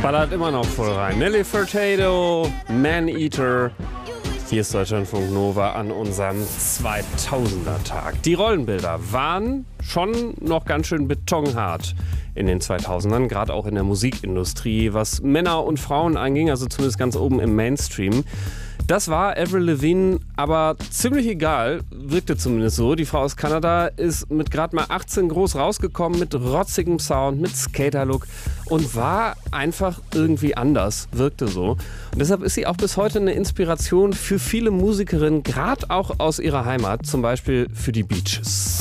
Ballert immer noch voll rein. Nelly Furtado, Man-Eater. Hier ist Deutschlandfunk Nova an unserem 2000er-Tag. Die Rollenbilder waren schon noch ganz schön betonhart in den 2000ern, gerade auch in der Musikindustrie, was Männer und Frauen anging, also zumindest ganz oben im Mainstream. Das war Avril Lavigne aber ziemlich egal, wirkte zumindest so. Die Frau aus Kanada ist mit gerade mal 18 groß rausgekommen, mit rotzigem Sound, mit Skaterlook und war einfach irgendwie anders, wirkte so. Und deshalb ist sie auch bis heute eine Inspiration für viele Musikerinnen, gerade auch aus ihrer Heimat, zum Beispiel für die Bee Gees.